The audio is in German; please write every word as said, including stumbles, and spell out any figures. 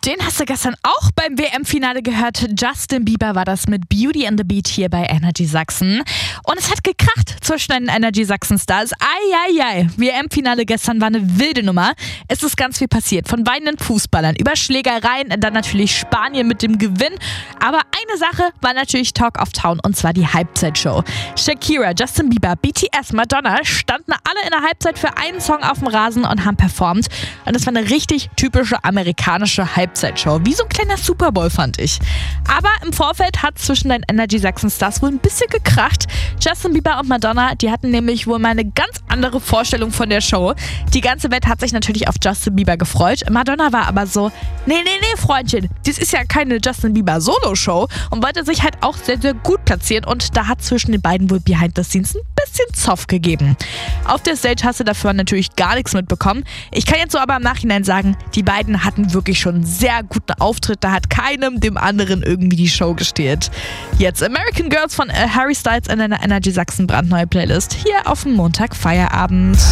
Den hast du gestern auch beim W M-Finale gehört. Justin Bieber war das mit Beauty and the Beat hier bei Energy Sachsen. Und es hat gekracht zwischen den Energy Sachsen-Stars. Eieiei, W M-Finale gestern war eine wilde Nummer. Es ist ganz viel passiert. Von weinenden Fußballern über Schlägereien, dann natürlich Spanien mit dem Gewinn. Aber eine Sache war natürlich Talk of Town, und zwar die Halbzeitshow. Shakira, Justin Bieber, B T S, Madonna standen alle in der Halbzeit für einen Song auf dem Rasen und haben performt. Und das war eine richtig typische amerikanische Halbzeitshow. Wie so ein kleiner Super Bowl, fand ich. Aber im Vorfeld hat zwischen den Energy Sachsen Stars wohl ein bisschen gekracht. Justin Bieber und Madonna, die hatten nämlich wohl mal eine ganz andere Vorstellung von der Show. Die ganze Welt hat sich natürlich auf Justin Bieber gefreut. Madonna war aber so, nee, nee, nee, Freundchen, das ist ja keine Justin Bieber Solo-Show, und wollte sich halt auch sehr, sehr gut platzieren, und da hat zwischen den beiden wohl behind the scenes ein bisschen Zoff gegeben. Auf der Stage hast du dafür natürlich gar nichts mitbekommen. Ich kann jetzt so aber im Nachhinein sagen, die beiden hatten wirklich schon einen sehr guten Auftritt. Da hat keinem dem anderen irgendwie die Show gestehlt. Jetzt American Girls von Harry Styles in einer Energy Sachsen brandneue Playlist hier auf dem Montag Feierabend.